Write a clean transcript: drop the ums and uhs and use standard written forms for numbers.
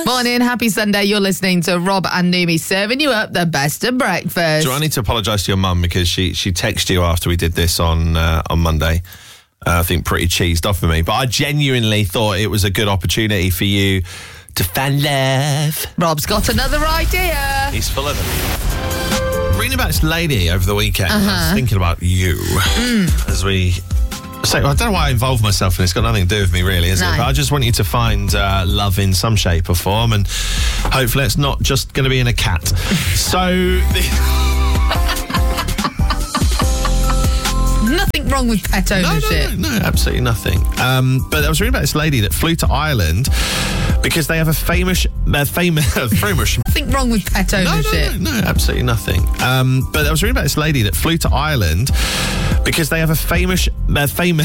Morning, happy Sunday. You're listening to Rob and Numi serving you up the best of breakfast. Do I need to apologise to your mum because she texted you after we did this on Monday? I think pretty cheesed off of me, but I genuinely thought it was a good opportunity for you to find love. Rob's got another idea. He's full of them. Reading about this lady over the weekend, I was thinking about you as we say. I don't know why I involve myself in this. It's got nothing to do with me, really, is it? But I just want you to find love in some shape or form, and hopefully it's not just going to be in a cat. So. Nothing wrong with pet ownership. No, absolutely nothing. But I was reading about this lady that flew to Ireland because they have a famous. Nothing wrong with pet ownership. No, absolutely nothing. But I was reading about this lady that flew to Ireland because they have a famous